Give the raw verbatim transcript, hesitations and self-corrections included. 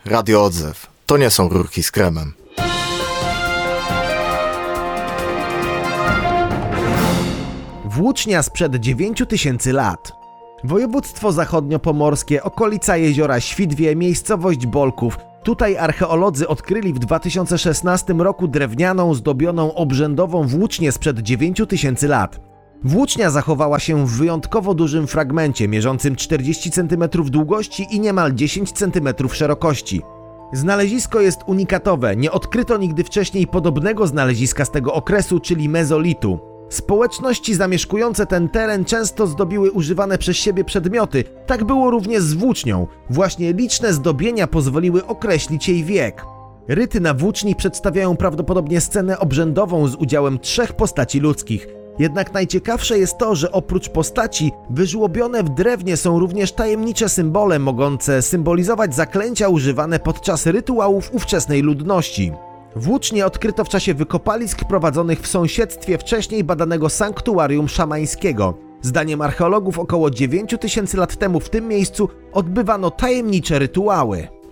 Radio Odzew. To nie są rurki z kremem. Włócznia sprzed dziewięciu tysięcy lat. Województwo zachodniopomorskie, okolica jeziora Świdwie, miejscowość Bolków. Tutaj archeolodzy odkryli w dwa tysiące szesnastym roku drewnianą, zdobioną obrzędową włócznię sprzed dziewięciu tysięcy lat. Włócznia zachowała się w wyjątkowo dużym fragmencie, mierzącym czterdzieści centymetrów długości i niemal dziesięć centymetrów szerokości. Znalezisko jest unikatowe, nie odkryto nigdy wcześniej podobnego znaleziska z tego okresu, czyli mezolitu. Społeczności zamieszkujące ten teren często zdobiły używane przez siebie przedmioty, tak było również z włócznią. Właśnie liczne zdobienia pozwoliły określić jej wiek. Ryty na włóczni przedstawiają prawdopodobnie scenę obrzędową z udziałem trzech postaci ludzkich. Jednak najciekawsze jest to, że oprócz postaci, wyżłobione w drewnie są również tajemnicze symbole mogące symbolizować zaklęcia używane podczas rytuałów ówczesnej ludności. Włócznie odkryto w czasie wykopalisk prowadzonych w sąsiedztwie wcześniej badanego sanktuarium szamańskiego. Zdaniem archeologów około dziewięciu tysięcy lat temu w tym miejscu odbywano tajemnicze rytuały.